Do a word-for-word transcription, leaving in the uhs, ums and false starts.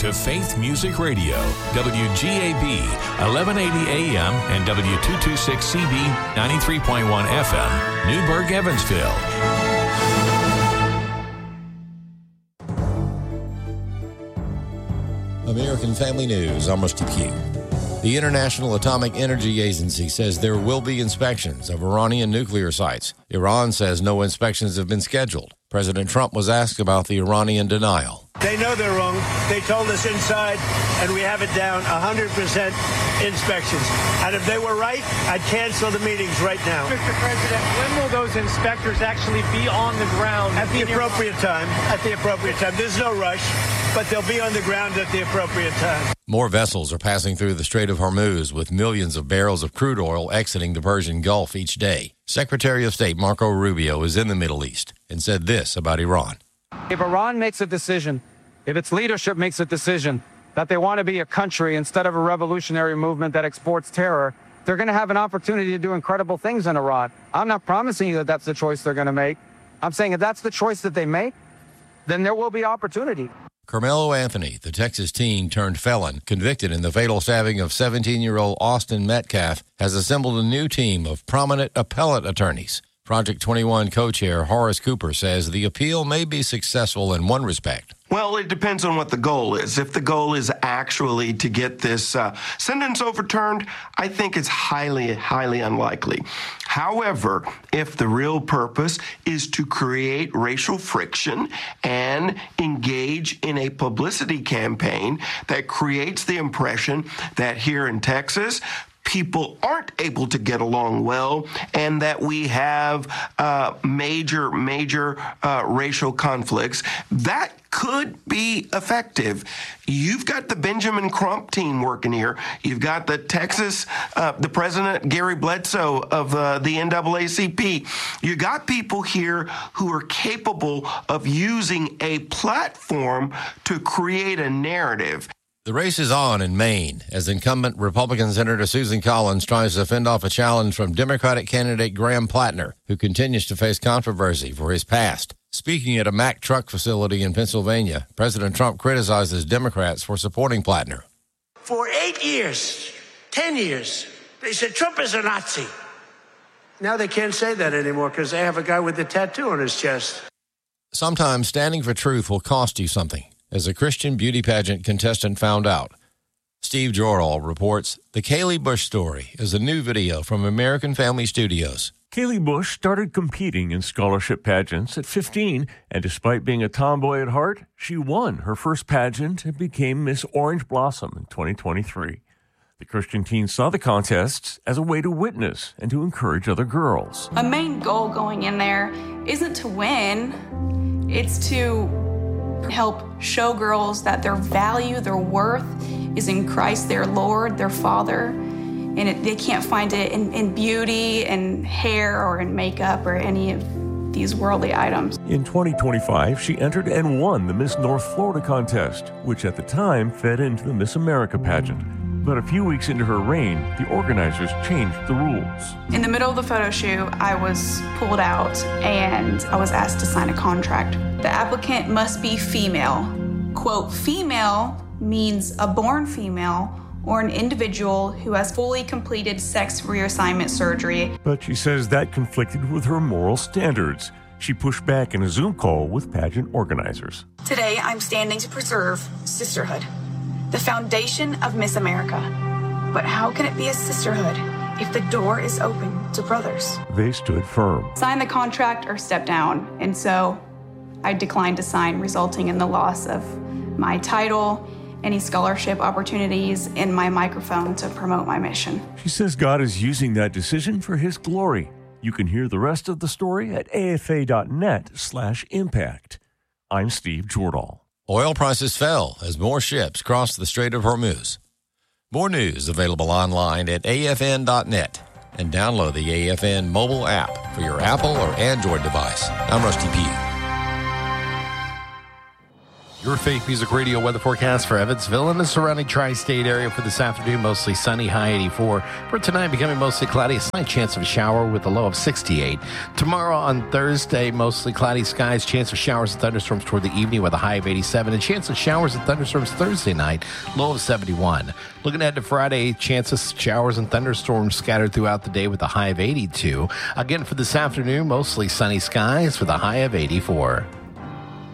to Faith Music Radio, W G A B, eleven eighty A M and W two twenty-six C B, ninety-three point one F M, Newburgh, Evansville. American Family News, I'm Rusty Pugh. The International Atomic Energy Agency says there will be inspections of Iranian nuclear sites. Iran says no inspections have been scheduled. President Trump was asked about the Iranian denial. They know they're wrong. They told us inside, and we have it down, one hundred percent inspections. And if they were right, I'd cancel the meetings right now. Mister President, when will those inspectors actually be on the ground? At the appropriate time. At the appropriate time. There's no rush, but they'll be on the ground at the appropriate time. More vessels are passing through the Strait of Hormuz with millions of barrels of crude oil exiting the Persian Gulf each day. Secretary of State Marco Rubio is in the Middle East and said this about Iran. If Iran makes a decision, if its leadership makes a decision that they want to be a country instead of a revolutionary movement that exports terror, they're going to have an opportunity to do incredible things in Iran. I'm not promising you that that's the choice they're going to make. I'm saying if that's the choice that they make, then there will be opportunity. Carmelo Anthony, the Texas teen turned felon, convicted in the fatal stabbing of seventeen-year-old Austin Metcalf, has assembled a new team of prominent appellate attorneys. Project twenty-one co-chair Horace Cooper says the appeal may be successful in one respect. Well, it depends on what the goal is. If the goal is actually to get this uh, sentence overturned, I think it's highly, highly unlikely. However, if the real purpose is to create racial friction and engage in a publicity campaign that creates the impression that here in Texas, people aren't able to get along well, and that we have uh, major, major uh, racial conflicts, that could be effective. You've got the Benjamin Crump team working here. You've got the Texas, uh, the president, Gary Bledsoe of uh, the N double A C P. You got people here who are capable of using a platform to create a narrative. The race is on in Maine as incumbent Republican Senator Susan Collins tries to fend off a challenge from Democratic candidate Graham Plattner, who continues to face controversy for his past. Speaking at a Mack truck facility in Pennsylvania, President Trump criticizes Democrats for supporting Plattner. For eight years, ten years, they said Trump is a Nazi. Now they can't say that anymore because they have a guy with a tattoo on his chest. Sometimes standing for truth will cost you something, as a Christian beauty pageant contestant found out. Steve Jordahl reports The Kaylee Bush Story is a new video from American Family Studios. Kaylee Bush started competing in scholarship pageants at fifteen, and despite being a tomboy at heart, she won her first pageant and became Miss Orange Blossom in twenty twenty-three. The Christian teen saw the contests as a way to witness and to encourage other girls. A main goal going in there isn't to win, it's to help show girls that their value, their worth is in Christ, their Lord, their Father, and it, they can't find it in, in beauty and hair or in makeup or any of these worldly items. In twenty twenty-five, she entered and won the Miss North Florida contest, which at the time fed into the Miss America pageant. But a few weeks into her reign, the organizers changed the rules. In the middle of the photo shoot, I was pulled out and I was asked to sign a contract. The applicant must be female. Quote, female means a born female or an individual who has fully completed sex reassignment surgery. But she says that conflicted with her moral standards. She pushed back in a Zoom call with pageant organizers. Today, I'm standing to preserve sisterhood, the foundation of Miss America. But how can it be a sisterhood if the door is open to brothers? They stood firm. Sign the contract or step down. And so I declined to sign, resulting in the loss of my title, any scholarship opportunities, and my microphone to promote my mission. She says God is using that decision for his glory. You can hear the rest of the story at afa.net slash impact. I'm Steve Jordahl. Oil prices fell as more ships crossed the Strait of Hormuz. More news available online at A F N dot net and download the A F N mobile app for your Apple or Android device. I'm Rusty Pugh. Your Faith Music Radio weather forecast for Evansville and the surrounding tri-state area for this afternoon. Mostly sunny, high eighty-four. For tonight, becoming mostly cloudy. A slight chance of a shower with a low of sixty-eight. Tomorrow on Thursday, mostly cloudy skies. Chance of showers and thunderstorms toward the evening with a high of eighty-seven. And chance of showers and thunderstorms Thursday night, low of seventy-one. Looking ahead to Friday, chance of showers and thunderstorms scattered throughout the day with a high of eighty-two. Again, for this afternoon, mostly sunny skies with a high of eighty-four.